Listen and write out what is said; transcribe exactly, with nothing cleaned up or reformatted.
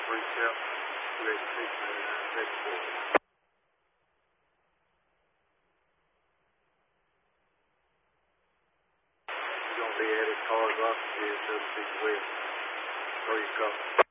reach out to education and next board. You're going to be added cars off here so to be west. Or you come.